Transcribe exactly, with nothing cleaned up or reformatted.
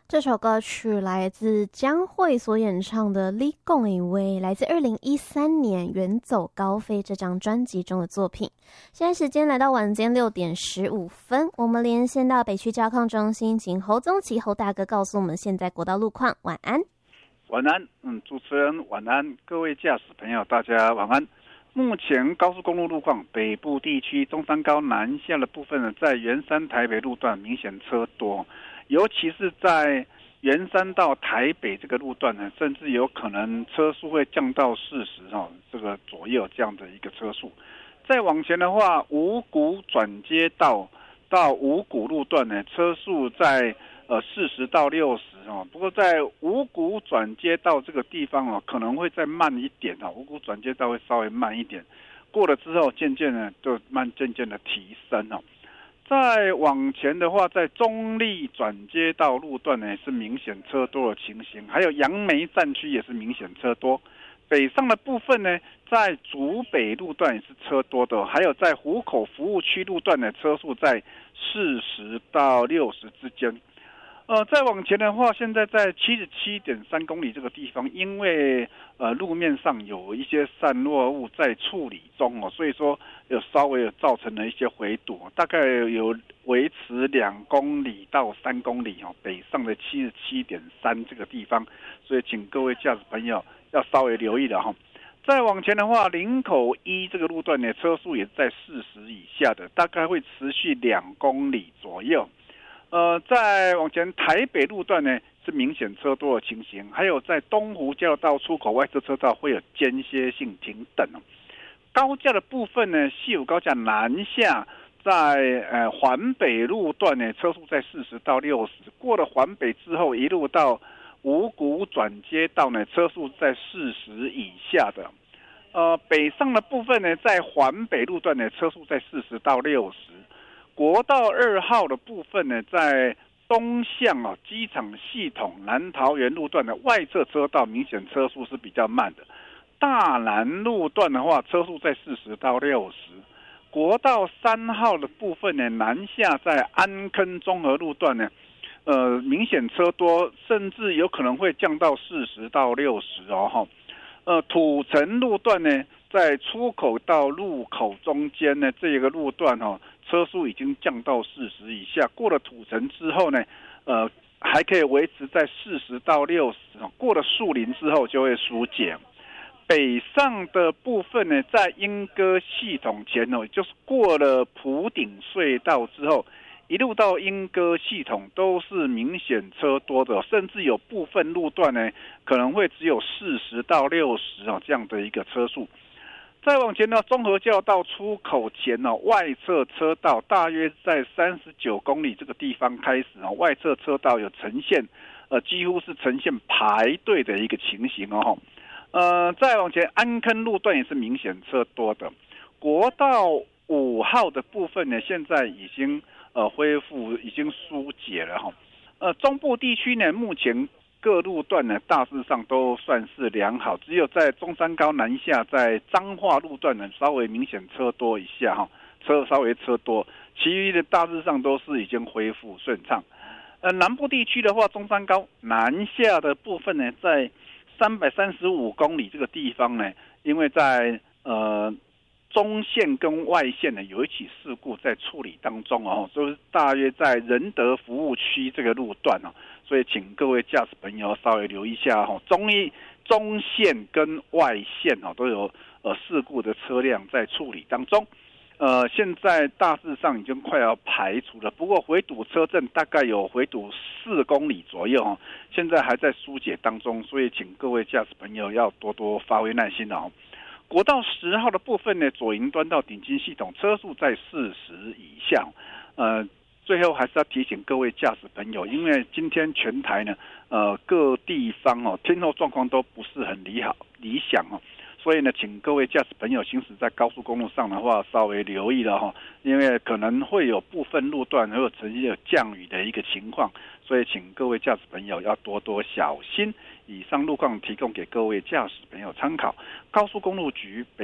这首歌曲来自江蕙所演唱的《你讲的话》，来自二零一三年《远走高飞》这张专辑中的作品。现在时间来到晚间六点十五分，我们连线到北区交通中心，请侯宗奇侯大哥告诉我们现在国道路况。晚安。 晚安，嗯，主持人晚安，各位驾驶朋友大家晚安。目前高速公路路况，北部地区中山高南下的部分呢，在圆山台北路段明显车多。尤其是在圆山到台北这个路段呢，甚至有可能车速会降到四十哦，这个左右这样的一个车速。再往前的话，五股转接道到五股路段呢，车速在呃四十到六十哦。不过在五股转接道这个地方哦，可能会再慢一点哦，五股转接道会稍微慢一点。过了之后，渐渐的就慢渐渐的提升哦。再往前的话，在中立转接道路段呢是明显车多的情形，还有杨梅站区也是明显车多。北上的部分呢，在竹北路段也是车多的，还有在湖口服务区路段的车速在四十到六十之间。呃，再往前的话，现在在七十七点三公里这个地方，因为呃路面上有一些散落物在处理中哦，所以说有稍微有造成了一些回堵，大概有维持两公里到三公里哦，北上的七十七点三这个地方，所以请各位驾驶朋友要稍微留意了哈。再往前的话，林口一这个路段呢，车速也在四十以下的，大概会持续两公里左右。呃，再往前，台北路段呢是明显车多的情形，还有在东湖交流道出口外侧车道会有间歇性停等。高架的部分呢，西武高架南下在呃环北路段呢，车速在四十到六十，过了环北之后，一路到五股转接道呢，车速在四十以下的。呃，北上的部分呢，在环北路段呢，车速在四十到六十。国道二号的部分呢，在东向啊机场系统南桃园路段的外侧车道，明显车速是比较慢的。大南路段的话，车速在四十到六十。国道三号的部分呢，南下在安坑综合路段呢，呃，明显车多，甚至有可能会降到四十到六十哦哈。呃，土城路段呢，在出口到入口中间呢，这个路段哦。车速已经降到四十以下，过了土城之后呢，呃，还可以维持在四十到六十，过了树林之后就会疏解。北上的部分呢，在莺歌系统前哦，就是过了埔顶隧道之后，一路到莺歌系统都是明显车多的，甚至有部分路段呢，可能会只有四十到六十哦这样的一个车速。再往前呢，中和交流道出口前呢，外侧车道大约在三十九公里这个地方开始啊，外侧车道有呈现，呃，几乎是呈现排队的一个情形哦。呃，再往前，安坑路段也是明显车多的。国道五号的部分呢，现在已经呃恢复，已经疏解了哈。呃，中部地区呢，目前各路段呢，大致上都算是良好，只有在中山高南下，在彰化路段呢，稍微明显车多一下哈，车稍微车多，其余的大致上都是已经恢复顺畅。呃，南部地区的话，中山高南下的部分呢，在三百三十五公里这个地方呢，因为在呃中线跟外线呢有一起事故在处理当中哦，就是大约在仁德服务区这个路段哦。所以，请各位驾驶朋友稍微留意一下哈，中一中线跟外线哦都有呃事故的车辆在处理当中，呃，现在大致上已经快要排除了，不过回堵车阵大概有回堵四公里左右哦，现在还在疏解当中，所以请各位驾驶朋友要多多发挥耐心哦。国道十号的部分呢，左营端到顶金系统车速在四十以下，呃。最后还是要提醒各位驾驶朋友，因为今天全台呢，呃，各地方哦，天候状况都不是很理好理想哦，所以呢，请各位驾驶朋友行驶在高速公路上的话，稍微留意了哈，因为可能会有部分路段会有呈现有降雨的一个情况，所以请各位驾驶朋友要多多小心。以上路况提供给各位驾驶朋友参考。高速公路局北